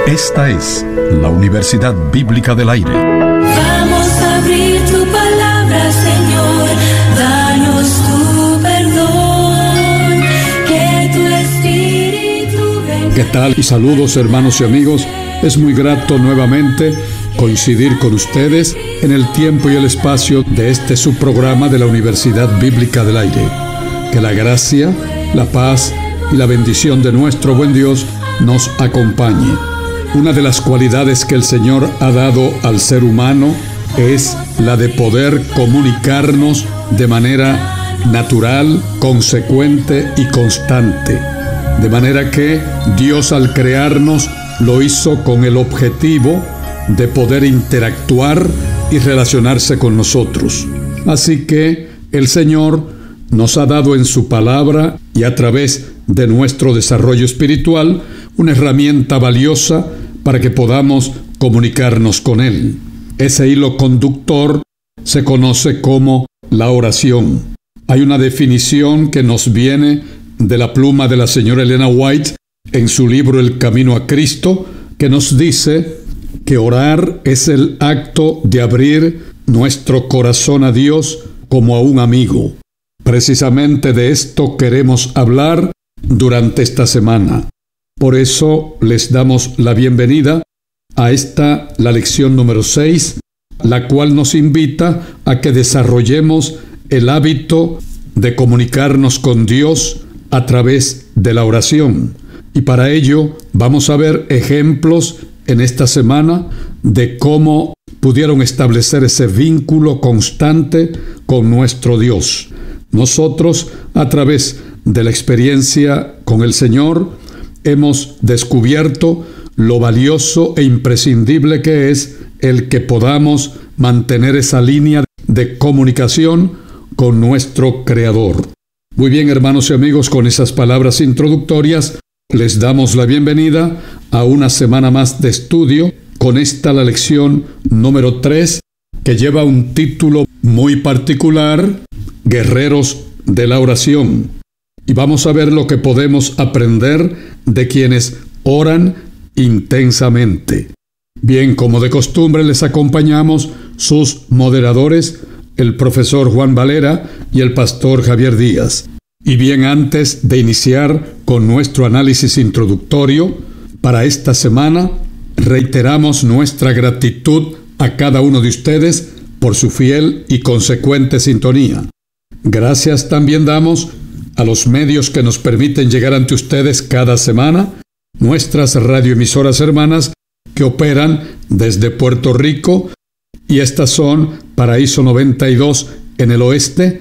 Esta es la Universidad Bíblica del Aire. Vamos a abrir tu palabra, Señor. Danos tu perdón, que tu Espíritu venga. ¿Qué tal? Y saludos, hermanos y amigos. Es muy grato nuevamente coincidir con ustedes en el tiempo y el espacio de este subprograma de la Universidad Bíblica del Aire. Que la gracia, la paz y la bendición de nuestro buen Dios nos acompañe. Una de las cualidades que el Señor ha dado al ser humano es la de poder comunicarnos de manera natural, consecuente y constante. De manera que Dios, al crearnos, lo hizo con el objetivo de poder interactuar y relacionarse con nosotros. Así que el Señor nos ha dado en su palabra y a través de nuestro desarrollo espiritual una herramienta valiosa para que podamos comunicarnos con Él. Ese hilo conductor se conoce como la oración. Hay una definición que nos viene de la pluma de la señora Elena White en su libro El Camino a Cristo, que nos dice que orar es el acto de abrir nuestro corazón a Dios como a un amigo. Precisamente de esto queremos hablar durante esta semana. Por eso les damos la bienvenida a la lección número 6, la cual nos invita a que desarrollemos el hábito de comunicarnos con Dios a través de la oración. Y para ello vamos a ver ejemplos en esta semana de cómo pudieron establecer ese vínculo constante con nuestro Dios. Nosotros, a través de la experiencia con el Señor, hemos descubierto lo valioso e imprescindible que es el que podamos mantener esa línea de comunicación con nuestro Creador. Muy bien, hermanos y amigos, con esas palabras introductorias, les damos la bienvenida a una semana más de estudio, con la lección número 3, que lleva un título muy particular, Guerreros de la Oración. Y vamos a ver lo que podemos aprender de quienes oran intensamente. Bien, como de costumbre, les acompañamos sus moderadores, el profesor Juan Valera y el pastor Javier Díaz. Y bien, antes de iniciar con nuestro análisis introductorio para esta semana, reiteramos nuestra gratitud a cada uno de ustedes por su fiel y consecuente sintonía. Gracias también damos a los medios que nos permiten llegar ante ustedes cada semana, nuestras radioemisoras hermanas que operan desde Puerto Rico, y estas son Paraíso 92 en el oeste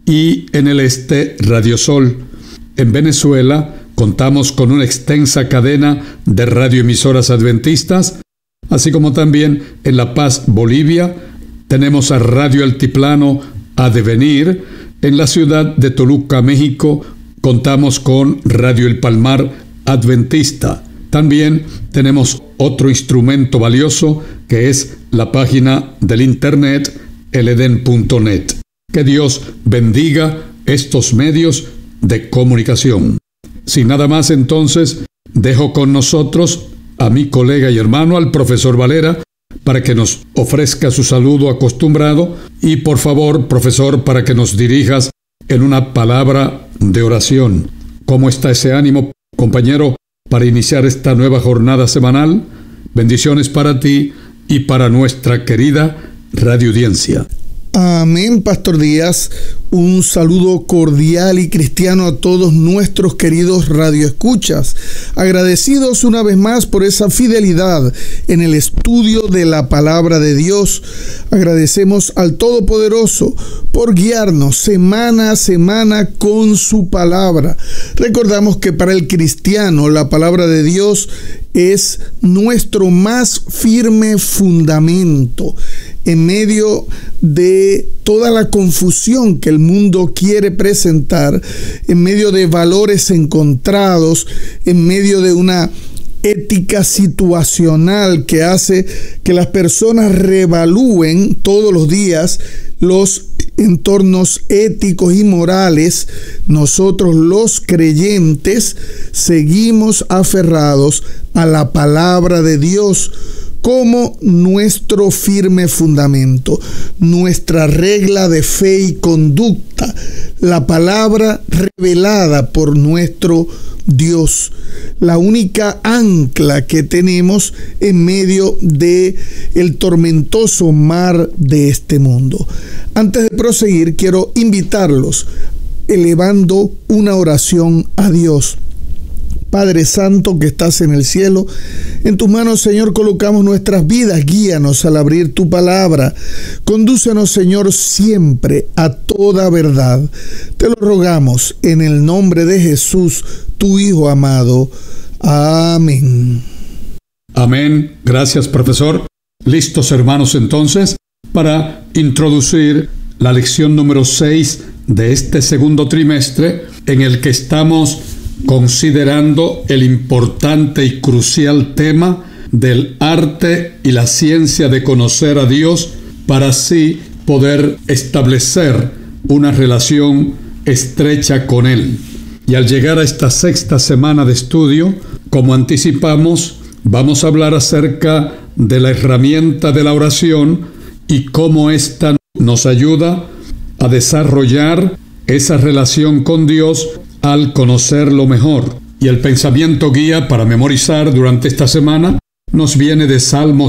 y en el este Radio Sol. En Venezuela contamos con una extensa cadena de radioemisoras adventistas, así como también en La Paz, Bolivia, tenemos a Radio Altiplano a Devenir. En la ciudad de Toluca, México, contamos con Radio El Palmar Adventista. También tenemos otro instrumento valioso que es la página del internet eleden.net. Que Dios bendiga estos medios de comunicación. Sin nada más, entonces, dejo con nosotros a mi colega y hermano, al profesor Valera, para que nos ofrezca su saludo acostumbrado y, por favor, profesor, para que nos dirijas en una palabra de oración. ¿Cómo está ese ánimo, compañero, para iniciar esta nueva jornada semanal? Bendiciones para ti y para nuestra querida radioaudiencia. Amén, Pastor Díaz. Un saludo cordial y cristiano a todos nuestros queridos radioescuchas. Agradecidos una vez más por esa fidelidad en el estudio de la palabra de Dios. Agradecemos al Todopoderoso por guiarnos semana a semana con su palabra. Recordamos que para el cristiano la palabra de Dios es nuestro más firme fundamento. En medio de toda la confusión que el mundo quiere presentar, en medio de valores encontrados, en medio de una ética situacional que hace que las personas reevalúen todos los días los entornos éticos y morales, nosotros los creyentes seguimos aferrados a la palabra de Dios como nuestro firme fundamento, nuestra regla de fe y conducta, la palabra revelada por nuestro Dios, la única ancla que tenemos en medio de el tormentoso mar de este mundo. Antes de proseguir, quiero invitarlos elevando una oración a Dios. Padre Santo que estás en el cielo, en tus manos, Señor, colocamos nuestras vidas. Guíanos al abrir tu palabra. Condúcenos, Señor, siempre a toda verdad. Te lo rogamos en el nombre de Jesús, tu Hijo amado. Amén. Amén. Gracias, profesor. Listos, hermanos, entonces, para introducir la lección número 6 de este segundo trimestre, en el que estamos considerando el importante y crucial tema del arte y la ciencia de conocer a Dios para así poder establecer una relación estrecha con Él. Y al llegar a esta sexta semana de estudio, como anticipamos, vamos a hablar acerca de la herramienta de la oración y cómo ésta nos ayuda a desarrollar esa relación con Dios al conocerlo mejor. Y el pensamiento guía para memorizar durante esta semana nos viene de Salmo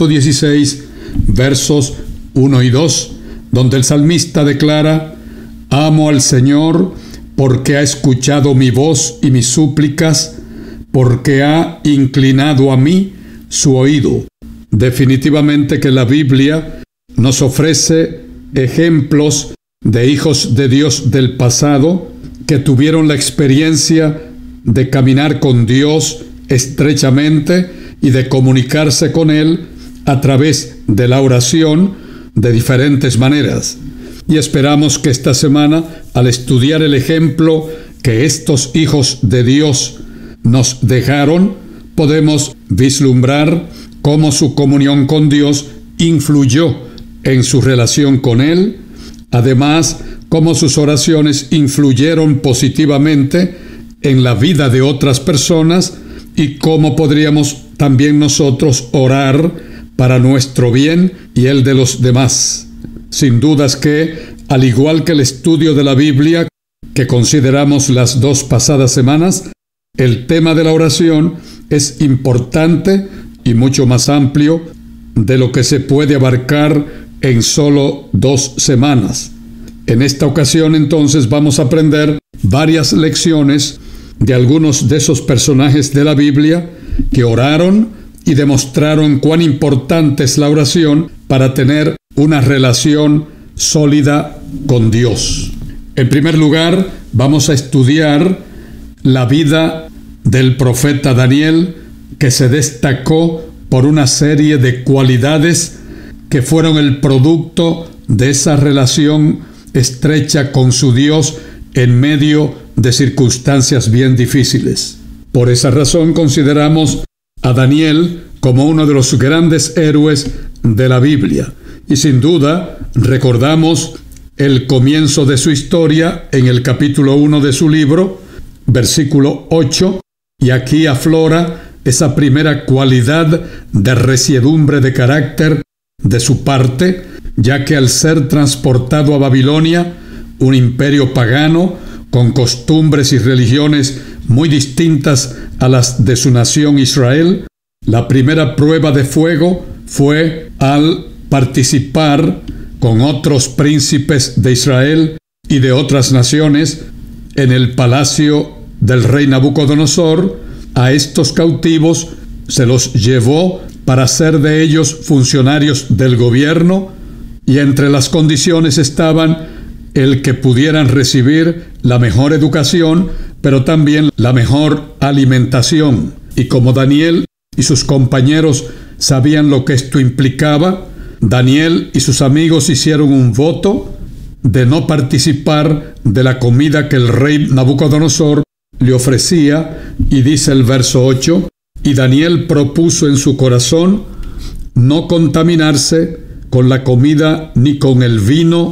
116, versos 1 y 2, donde el salmista declara: Amo al Señor porque ha escuchado mi voz y mis súplicas, porque ha inclinado a mí su oído. Definitivamente que la Biblia nos ofrece ejemplos de hijos de Dios del pasado que tuvieron la experiencia de caminar con Dios estrechamente y de comunicarse con Él a través de la oración de diferentes maneras. Y esperamos que esta semana, al estudiar el ejemplo que estos hijos de Dios nos dejaron, podemos vislumbrar cómo su comunión con Dios influyó en su relación con Él, además, cómo sus oraciones influyeron positivamente en la vida de otras personas y cómo podríamos también nosotros orar para nuestro bien y el de los demás. Sin dudas que, al igual que el estudio de la Biblia que consideramos las 2 pasadas semanas, el tema de la oración es importante y mucho más amplio de lo que se puede abarcar en solo 2 semanas. En esta ocasión, entonces, vamos a aprender varias lecciones de algunos de esos personajes de la Biblia que oraron y demostraron cuán importante es la oración para tener una relación sólida con Dios. En primer lugar, vamos a estudiar la vida del profeta Daniel, que se destacó por una serie de cualidades que fueron el producto de esa relación estrecha con su Dios en medio de circunstancias bien difíciles. Por esa razón consideramos a Daniel como uno de los grandes héroes de la Biblia. Y sin duda recordamos el comienzo de su historia en el capítulo 1 de su libro, versículo 8, y aquí aflora esa primera cualidad de resiedumbre de carácter de su parte, ya que al ser transportado a Babilonia, un imperio pagano con costumbres y religiones muy distintas a las de su nación Israel, la primera prueba de fuego fue al participar con otros príncipes de Israel y de otras naciones en el palacio del rey Nabucodonosor. A estos cautivos se los llevó para hacer de ellos funcionarios del gobierno, y entre las condiciones estaban el que pudieran recibir la mejor educación, pero también la mejor alimentación. Y como Daniel y sus compañeros sabían lo que esto implicaba, Daniel y sus amigos hicieron un voto de no participar de la comida que el rey Nabucodonosor le ofrecía, y dice el verso 8, y Daniel propuso en su corazón no contaminarse con la comida ni con el vino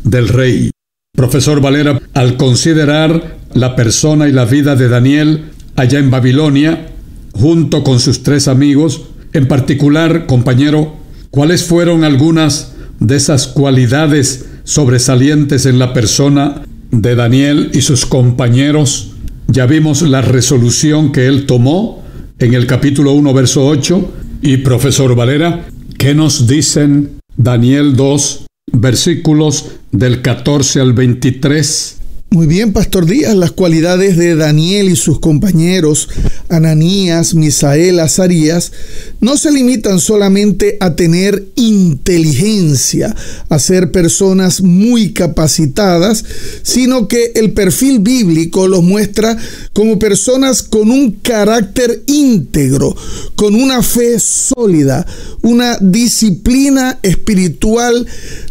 del rey. Profesor Valera, al considerar la persona y la vida de Daniel allá en Babilonia, junto con sus 3 amigos, en particular, compañero, ¿cuáles fueron algunas de esas cualidades sobresalientes en la persona de Daniel y sus compañeros? Ya vimos la resolución que él tomó en el capítulo 1, verso 8. Y profesor Valera, ¿qué nos dicen Daniel 2, versículos del 14 al 23? Muy bien, Pastor Díaz, las cualidades de Daniel y sus compañeros, Ananías, Misael, Azarías, no se limitan solamente a tener inteligencia, a ser personas muy capacitadas, sino que el perfil bíblico los muestra como personas con un carácter íntegro, con una fe sólida, una disciplina espiritual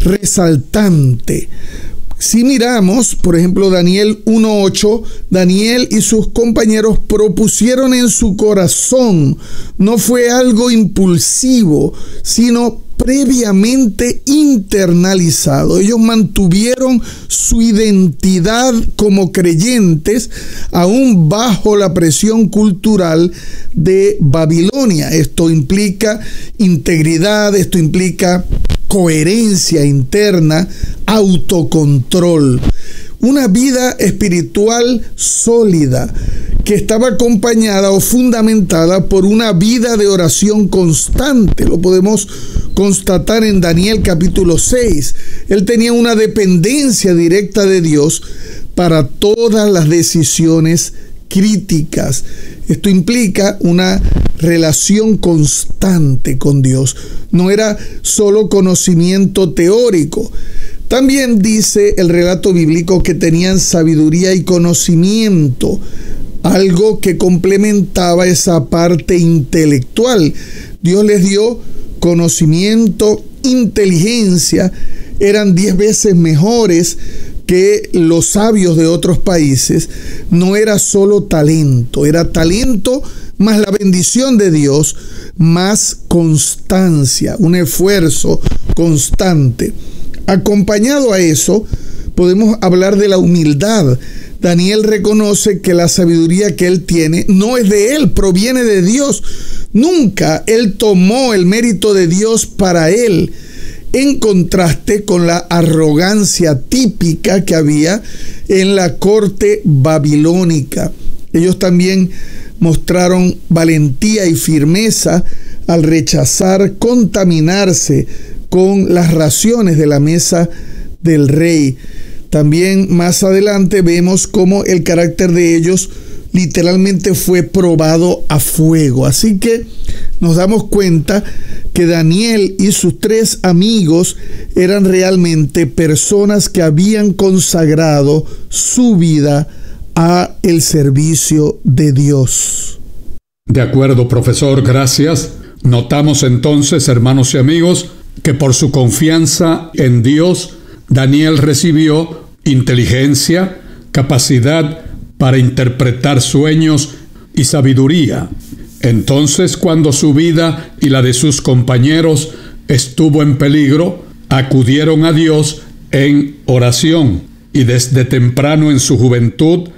resaltante. Si miramos, por ejemplo, Daniel 1:8, Daniel y sus compañeros propusieron en su corazón, no fue algo impulsivo, sino previamente internalizado. Ellos mantuvieron su identidad como creyentes aún bajo la presión cultural de Babilonia. Esto implica integridad, esto implica coherencia interna, autocontrol, una vida espiritual sólida que estaba acompañada o fundamentada por una vida de oración constante. Lo podemos constatar en Daniel capítulo 6. Él tenía una dependencia directa de Dios para todas las decisiones críticas. Esto implica una relación constante con Dios. No era solo conocimiento teórico. También dice el relato bíblico que tenían sabiduría y conocimiento, algo que complementaba esa parte intelectual. Dios les dio conocimiento, inteligencia, eran 10 veces mejores que los sabios de otros países. No era solo talento, era talento más la bendición de Dios, más constancia, un esfuerzo constante. Acompañado a eso, podemos hablar de la humildad. Daniel reconoce que la sabiduría que él tiene no es de él, proviene de Dios. Nunca él tomó el mérito de Dios para él, en contraste con la arrogancia típica que había en la corte babilónica. Ellos también mostraron valentía y firmeza al rechazar contaminarse con las raciones de la mesa del rey. También más adelante vemos cómo el carácter de ellos literalmente fue probado a fuego. Así que nos damos cuenta que Daniel y sus 3 amigos eran realmente personas que habían consagrado su vida a el servicio de Dios. De acuerdo, profesor, gracias. Notamos entonces, hermanos y amigos, que por su confianza en Dios, Daniel recibió inteligencia, capacidad para interpretar sueños y sabiduría. Entonces, cuando su vida y la de sus compañeros estuvo en peligro, acudieron a Dios en oración. Y desde temprano en su juventud,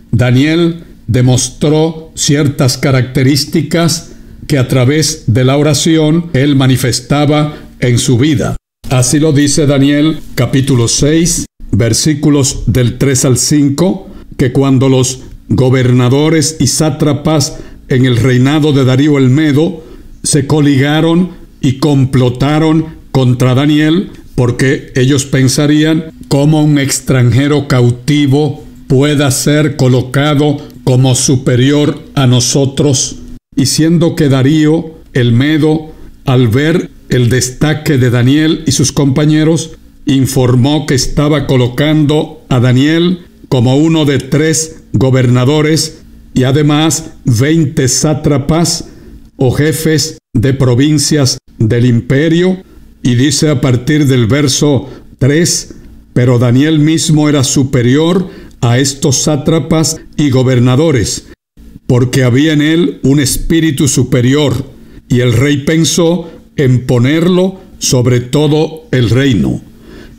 Daniel demostró ciertas características que a través de la oración él manifestaba en su vida. Así lo dice Daniel capítulo 6, versículos del 3 al 5, que cuando los gobernadores y sátrapas en el reinado de Darío el Medo se coligaron y complotaron contra Daniel, porque ellos pensarían cómo un extranjero cautivo pueda ser colocado como superior a nosotros, y siendo que Darío el Medo, al ver el destaque de Daniel y sus compañeros, informó que estaba colocando a Daniel como uno de 3 gobernadores y además 20 sátrapas o jefes de provincias del imperio. Y dice a partir del verso 3, pero Daniel mismo era superior a estos sátrapas y gobernadores, porque había en él un espíritu superior, y el rey pensó en ponerlo sobre todo el reino.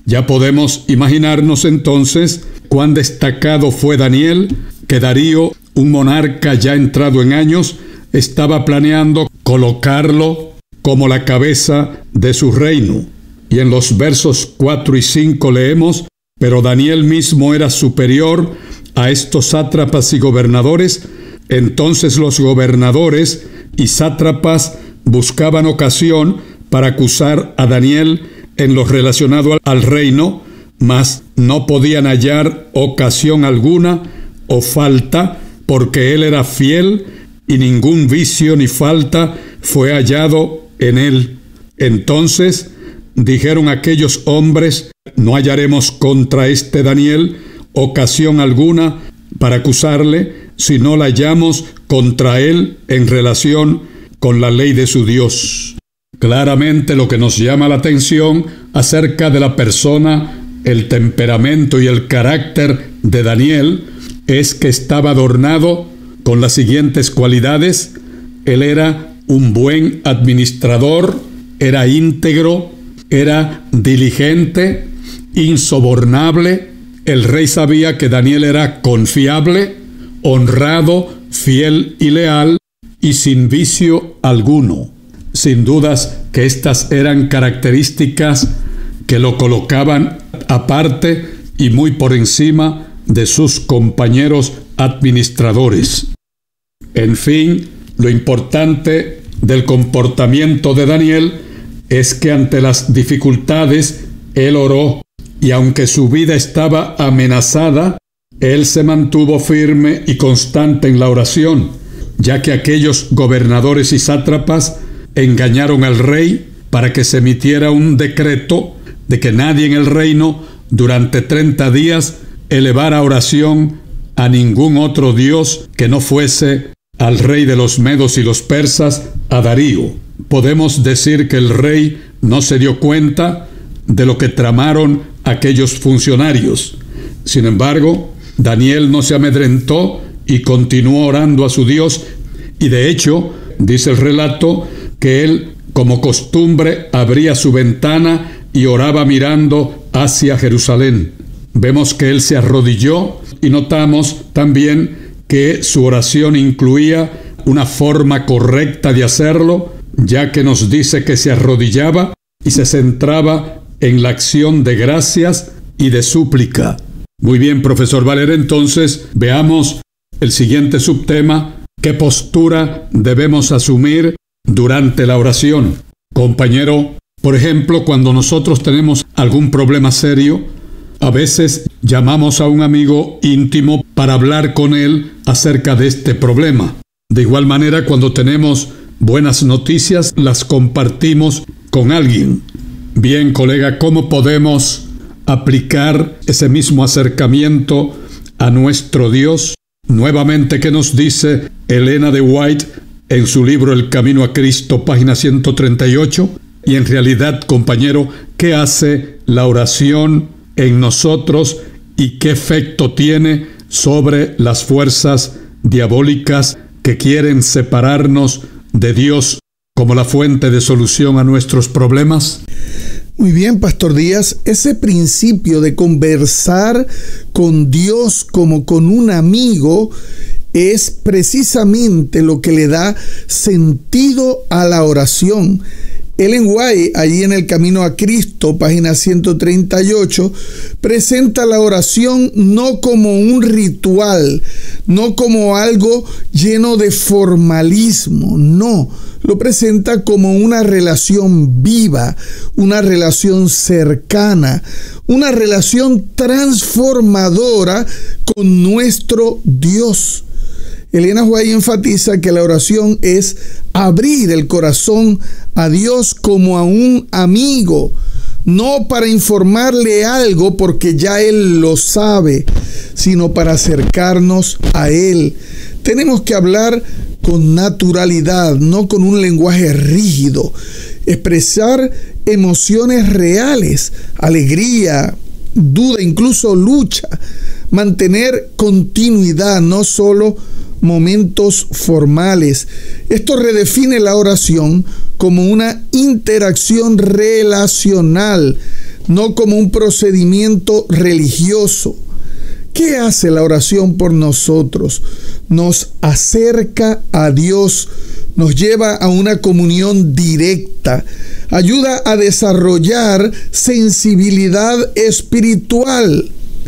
Ya podemos imaginarnos entonces cuán destacado fue Daniel, que Darío, un monarca ya entrado en años, estaba planeando colocarlo como la cabeza de su reino. Y en los versos 4 y 5 leemos: pero Daniel mismo era superior a estos sátrapas y gobernadores. Entonces los gobernadores y sátrapas buscaban ocasión para acusar a Daniel en lo relacionado al reino, mas no podían hallar ocasión alguna o falta, porque él era fiel y ningún vicio ni falta fue hallado en él. Entonces dijeron aquellos hombres: no hallaremos contra este Daniel ocasión alguna para acusarle, si no la hallamos contra él en relación con la ley de su Dios. Claramente lo que nos llama la atención acerca de la persona, el temperamento y el carácter de Daniel es que estaba adornado con las siguientes cualidades. Él era un buen administrador, era íntegro, era diligente, insobornable. El rey sabía que Daniel era confiable, honrado, fiel y leal, y sin vicio alguno. Sin dudas que estas eran características que lo colocaban aparte y muy por encima de sus compañeros administradores. En fin, lo importante del comportamiento de Daniel es que ante las dificultades él oró, y aunque su vida estaba amenazada, él se mantuvo firme y constante en la oración, ya que aquellos gobernadores y sátrapas engañaron al rey para que se emitiera un decreto de que nadie en el reino durante 30 días elevara oración a ningún otro dios que no fuese al rey de los medos y los persas, a Darío. Podemos decir que el rey no se dio cuenta de lo que tramaron aquellos funcionarios. Sin embargo, Daniel no se amedrentó y continuó orando a su Dios, y de hecho, dice el relato, que él, como costumbre, abría su ventana y oraba mirando hacia Jerusalén. Vemos que él se arrodilló y notamos también que su oración incluía una forma correcta de hacerlo, ya que nos dice que se arrodillaba y se centraba en la acción de gracias y de súplica. Muy bien, profesor Valera, entonces veamos el siguiente subtema: ¿qué postura debemos asumir durante la oración? Compañero, por ejemplo, cuando nosotros tenemos algún problema serio, a veces llamamos a un amigo íntimo para hablar con él acerca de este problema. De igual manera, cuando tenemos buenas noticias, las compartimos con alguien. Bien, colega, ¿cómo podemos aplicar ese mismo acercamiento a nuestro Dios? Nuevamente, ¿qué nos dice Elena de White en su libro El Camino a Cristo, página 138? Y en realidad, compañero, ¿qué hace la oración en nosotros y qué efecto tiene sobre las fuerzas diabólicas que quieren separarnos de Dios como la fuente de solución a nuestros problemas? Muy bien, Pastor Díaz, ese principio de conversar con Dios como con un amigo es precisamente lo que le da sentido a la oración. Ellen White, allí en El Camino a Cristo, página 138, presenta la oración no como un ritual, no como algo lleno de formalismo, no, lo presenta como una relación viva, una relación cercana, una relación transformadora con nuestro Dios. Elena White enfatiza que la oración es abrir el corazón a Dios como a un amigo, no para informarle algo porque ya Él lo sabe, sino para acercarnos a Él. Tenemos que hablar con naturalidad, no con un lenguaje rígido, expresar emociones reales, alegría, duda, incluso lucha, mantener continuidad, no solo momentos formales. Esto redefine la oración como una interacción relacional, no como un procedimiento religioso. ¿Qué hace la oración por nosotros? Nos acerca a Dios, nos lleva a una comunión directa, ayuda a desarrollar sensibilidad espiritual,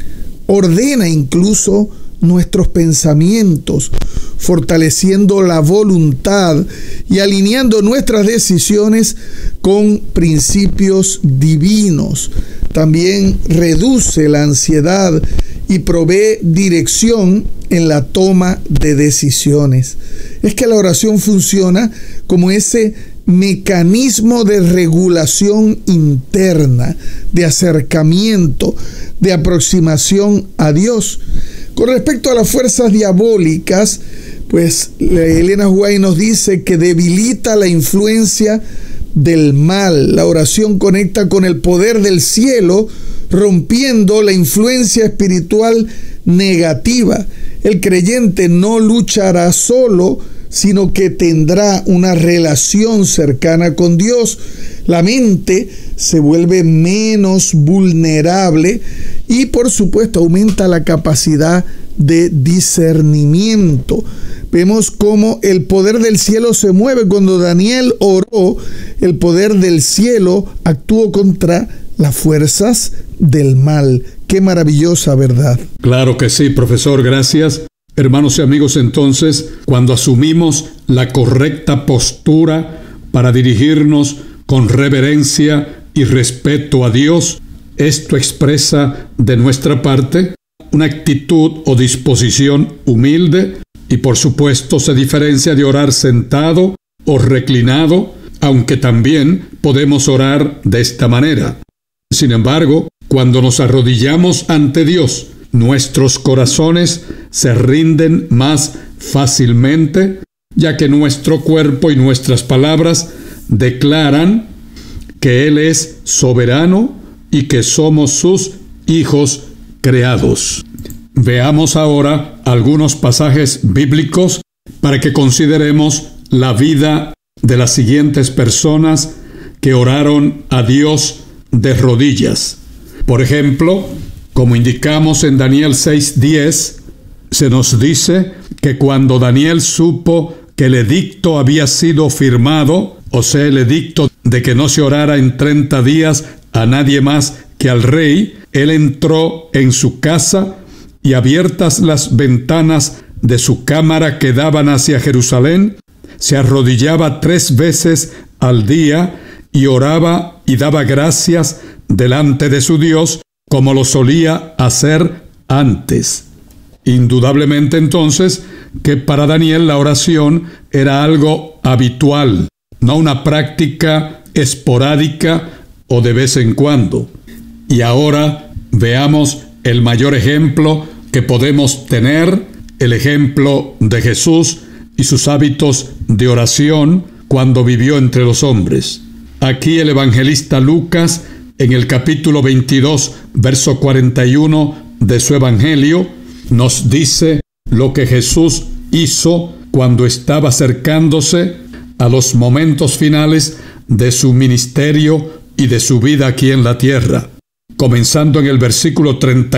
ordena incluso nuestros pensamientos, fortaleciendo la voluntad y alineando nuestras decisiones con principios divinos. También reduce la ansiedad y provee dirección en la toma de decisiones. Es que la oración funciona como ese mecanismo de regulación interna, de acercamiento, de aproximación a Dios. Con respecto a las fuerzas diabólicas, pues Elena White nos dice que debilita la influencia del mal. La oración conecta con el poder del cielo, rompiendo la influencia espiritual negativa. El creyente no luchará solo, sino que tendrá una relación cercana con Dios. La mente se vuelve menos vulnerable y, por supuesto, aumenta la capacidad de discernimiento. Vemos cómo el poder del cielo se mueve. Cuando Daniel oró, el poder del cielo actuó contra las fuerzas del mal. Qué maravillosa verdad. Claro que sí, profesor, gracias. Hermanos y amigos, entonces, cuando asumimos la correcta postura para dirigirnos con reverencia y respeto a Dios, esto expresa de nuestra parte una actitud o disposición humilde y, por supuesto, se diferencia de orar sentado o reclinado, aunque también podemos orar de esta manera. Sin embargo, cuando nos arrodillamos ante Dios, nuestros corazones se rinden más fácilmente, ya que nuestro cuerpo y nuestras palabras declaran que Él es soberano y que somos sus hijos creados. Veamos ahora algunos pasajes bíblicos para que consideremos la vida de las siguientes personas que oraron a Dios de rodillas. Por ejemplo, como indicamos en Daniel 6:10, se nos dice que cuando Daniel supo que el edicto había sido firmado, o sea, el edicto de que no se orara en 30 días a nadie más que al rey, él entró en su casa y, abiertas las ventanas de su cámara que daban hacia Jerusalén, se arrodillaba 3 veces al día y oraba y daba gracias delante de su Dios, como lo solía hacer antes. Indudablemente entonces que para Daniel la oración era algo habitual, no una práctica esporádica o de vez en cuando. Y ahora veamos el mayor ejemplo que podemos tener, el ejemplo de Jesús y sus hábitos de oración cuando vivió entre los hombres. Aquí el evangelista Lucas, en el capítulo 22, verso 41 de su evangelio, nos dice lo que Jesús hizo cuando estaba acercándose a los momentos finales de su ministerio y de su vida aquí en la tierra. Comenzando en el versículo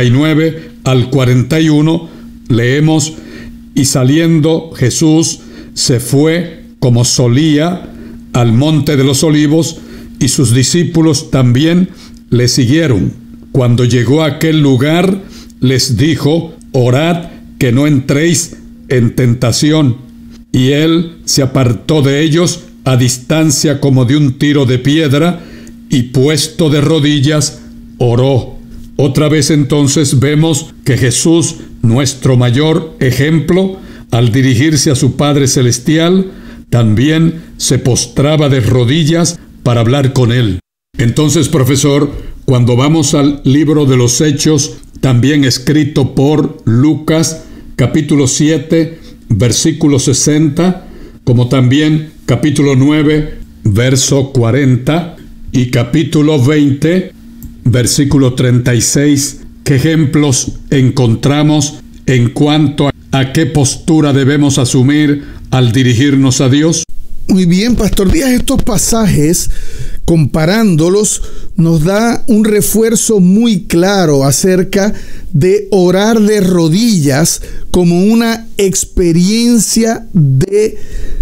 39 al 41, leemos: y saliendo Jesús se fue, como solía, al monte de los Olivos, y sus discípulos también le siguieron. Cuando llegó a aquel lugar, les dijo: orad que no entréis en tentación. Y él se apartó de ellos a distancia como de un tiro de piedra, y puesto de rodillas, oró. Otra vez entonces vemos que Jesús, nuestro mayor ejemplo, al dirigirse a su Padre Celestial, también se postraba de rodillas para hablar con Él. Entonces, profesor, cuando vamos al libro de los Hechos, también escrito por Lucas, capítulo 7, versículo 60, como también capítulo 9, verso 40, y capítulo 20, versículo 36, ¿qué ejemplos encontramos en cuanto a qué postura debemos asumir al dirigirnos a Dios? Muy bien, Pastor Díaz, estos pasajes, comparándolos, nos da un refuerzo muy claro acerca de orar de rodillas como una experiencia de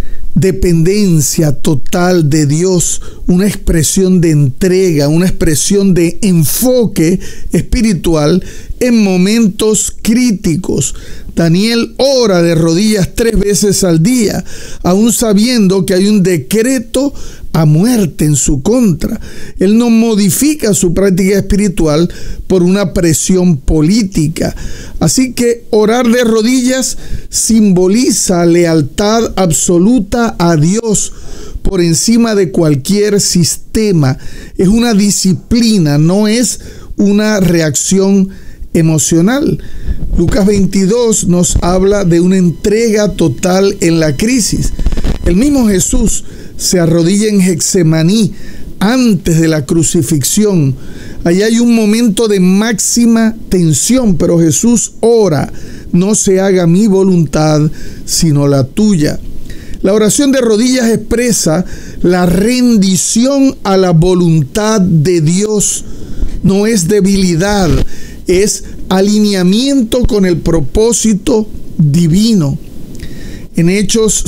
dependencia total de Dios, una expresión de entrega, una expresión de enfoque espiritual en momentos críticos. Daniel ora de rodillas 3 veces al día, aún sabiendo que hay un decreto a muerte en su contra. Él no modifica su práctica espiritual por una presión política. Así que orar de rodillas simboliza lealtad absoluta a Dios por encima de cualquier sistema. Es una disciplina, no es una reacción emocional. Lucas 22 nos habla de una entrega total en la crisis. El mismo Jesús se arrodilla en Getsemaní antes de la crucifixión. Allí hay un momento de máxima tensión, pero Jesús ora: no se haga mi voluntad, sino la tuya. La oración de rodillas expresa la rendición a la voluntad de Dios. No es debilidad, es alineamiento con el propósito divino. En Hechos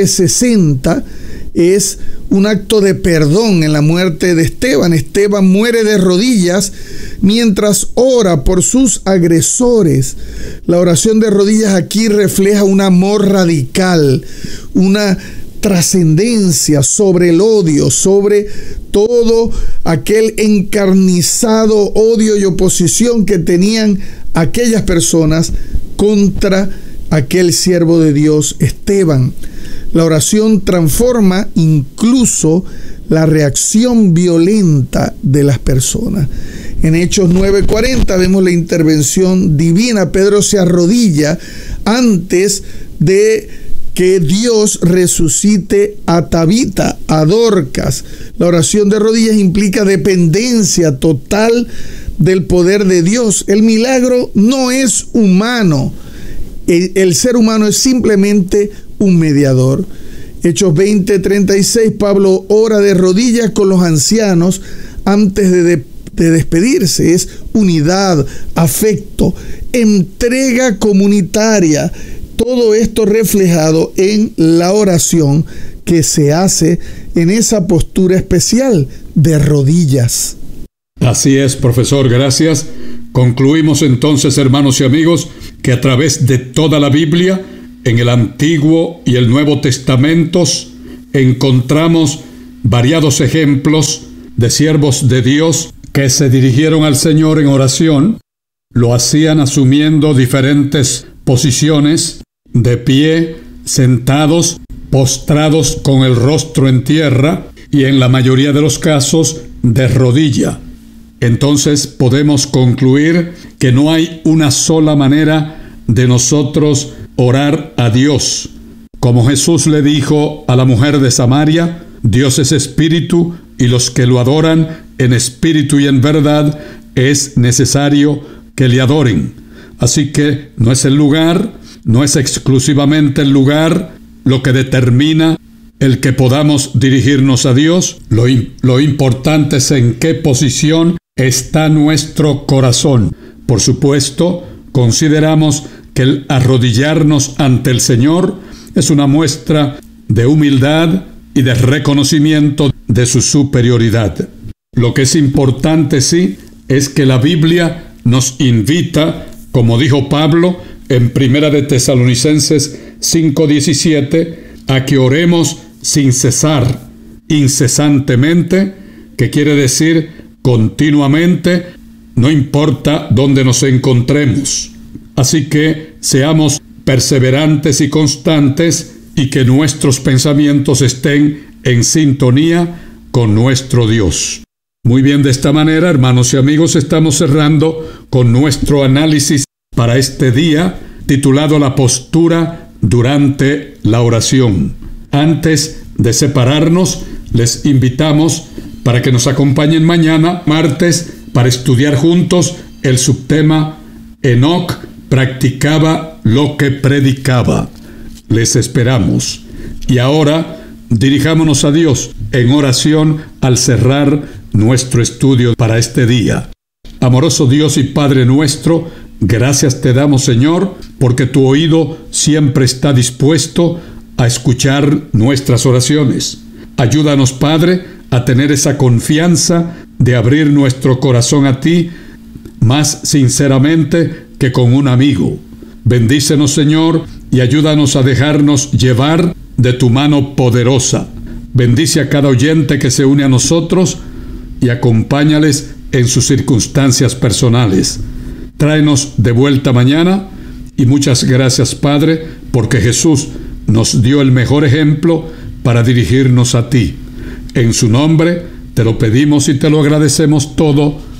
7:60 es un acto de perdón en la muerte de Esteban. Esteban muere de rodillas mientras ora por sus agresores. La oración de rodillas aquí refleja un amor radical, una trascendencia sobre el odio, sobre todo aquel encarnizado odio y oposición que tenían aquellas personas contra aquel siervo de Dios, Esteban. La oración transforma incluso la reacción violenta de las personas. En Hechos 9:40 vemos la intervención divina. Pedro se arrodilla antes de que Dios resucite a Tabita, a Dorcas. La oración de rodillas implica dependencia total del poder de Dios. El milagro no es humano. El ser humano es simplemente un mediador. Hechos 20:36, Pablo ora de rodillas con los ancianos antes de despedirse. Es unidad, afecto, entrega comunitaria. Todo esto reflejado en la oración que se hace en esa postura especial de rodillas. Así es, profesor, gracias. Concluimos entonces, hermanos y amigos, que a través de toda la Biblia, en el Antiguo y el Nuevo Testamentos, encontramos variados ejemplos de siervos de Dios que se dirigieron al Señor en oración. Lo hacían asumiendo diferentes posiciones, de pie, sentados, postrados con el rostro en tierra y en la mayoría de los casos de rodilla. Entonces podemos concluir que no hay una sola manera de nosotros orar a Dios. Como Jesús le dijo a la mujer de Samaria, Dios es espíritu y los que lo adoran en espíritu y en verdad es necesario que le adoren. Así que no es el lugar, no es exclusivamente el lugar lo que determina el que podamos dirigirnos a Dios. Lo importante es en qué posición está nuestro corazón. Por supuesto, consideramos que el arrodillarnos ante el Señor es una muestra de humildad y de reconocimiento de su superioridad. Lo que es importante, sí, es que la Biblia nos invita, como dijo Pablo en 1 de Tesalonicenses 5:17, a que oremos sin cesar, incesantemente, que quiere decir continuamente, no importa dónde nos encontremos. Así que seamos perseverantes y constantes y que nuestros pensamientos estén en sintonía con nuestro Dios. Muy bien, de esta manera, hermanos y amigos, estamos cerrando con nuestro análisis para este día, titulado La postura durante la oración. Antes de separarnos, les invitamos para que nos acompañen mañana, martes, para estudiar juntos el subtema Enoc practicaba lo que predicaba. Les esperamos. Y ahora Dirijámonos a Dios en oración al cerrar nuestro estudio para este día. Amoroso Dios y Padre nuestro, gracias te damos, Señor, porque tu oído siempre está dispuesto a escuchar nuestras oraciones. Ayúdanos, Padre, a tener esa confianza de abrir nuestro corazón a ti más sinceramente que con un amigo. Bendícenos, Señor, y ayúdanos a dejarnos llevar de tu mano poderosa. Bendice a cada oyente que se une a nosotros y acompáñales en sus circunstancias personales. Tráenos de vuelta mañana y muchas gracias, Padre, porque Jesús nos dio el mejor ejemplo para dirigirnos a ti. En su nombre te lo pedimos y te lo agradecemos todo.